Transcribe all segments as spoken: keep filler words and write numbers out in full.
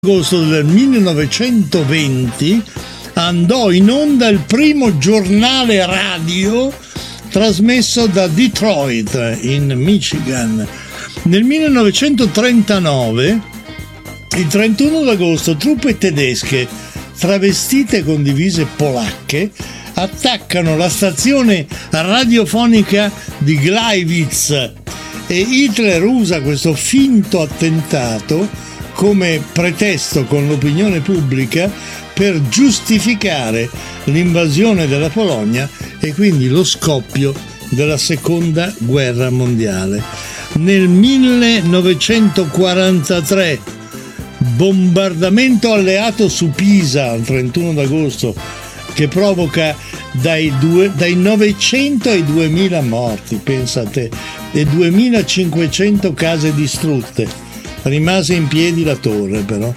Agosto del millenovecentoventi andò in onda il primo giornale radio trasmesso da Detroit, in Michigan. Nel millenovecentotrentanove, il trentuno d'agosto, truppe tedesche travestite con divise polacche attaccano la stazione radiofonica di Gleiwitz e Hitler usa questo finto attentato come pretesto con l'opinione pubblica per giustificare l'invasione della Polonia e quindi lo scoppio della seconda guerra mondiale. Nel millenovecentoquarantatré, bombardamento alleato su Pisa il trentuno d'agosto che provoca dai, due, dai novecento ai duemila morti, pensate, e duemilacinquecento case distrutte. Rimase in piedi la torre, però.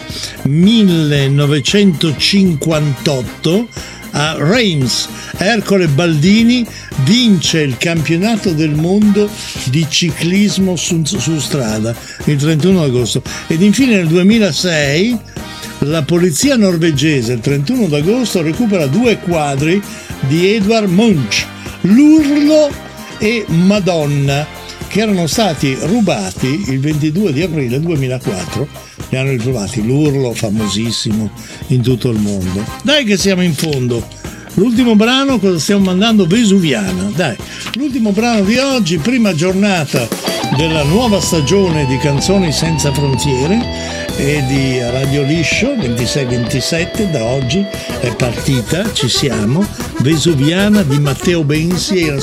millenovecentocinquantotto, a Reims, Ercole Baldini vince il campionato del mondo di ciclismo su, su strada il trentuno agosto. Ed infine nel duemilasei la polizia norvegese il trentuno d'agosto recupera due quadri di Edvard Munch, L'Urlo e Madonna, che erano stati rubati il ventidue di aprile duemilaquattro. Li hanno ritrovati. L'Urlo, famosissimo in tutto il mondo. Dai che siamo in fondo. L'ultimo brano cosa stiamo mandando? Vesuviana. Dai, l'ultimo brano di oggi, prima giornata della nuova stagione di Canzoni Senza Frontiere e di Radio Liscio, ventisei ventisette, da oggi è partita, ci siamo. Vesuviana di Matteo Bensi e